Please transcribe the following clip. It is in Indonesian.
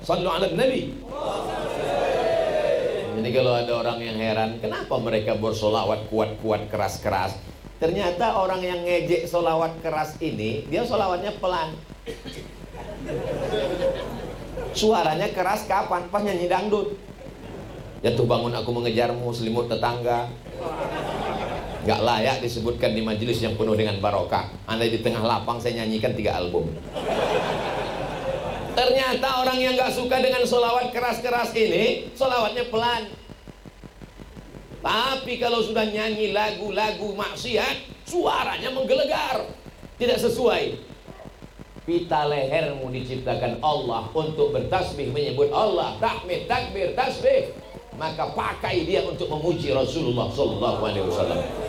Sallu ala Nabi. Jadi kalau ada orang yang heran, kenapa mereka bersolawat kuat-kuat, keras-keras? Ternyata orang yang ngejek solawat keras ini, dia solawatnya pelan. Suaranya keras kapan? Pas nyanyi dangdut. Jatuh bangun aku mengejarmu, selimut tetangga. Gak layak disebutkan di majelis yang penuh dengan barokah. Andai di tengah lapang saya nyanyikan 3 album. Ternyata orang yang gak suka dengan solawat keras-keras ini, solawatnya pelan. Tapi kalau sudah nyanyi lagu-lagu maksiat, suaranya menggelegar, tidak sesuai. Pita lehermu diciptakan Allah untuk bertasbih, menyebut Allah, tahmid, takbir, tasbih. Maka pakai dia untuk memuji Rasulullah SAW.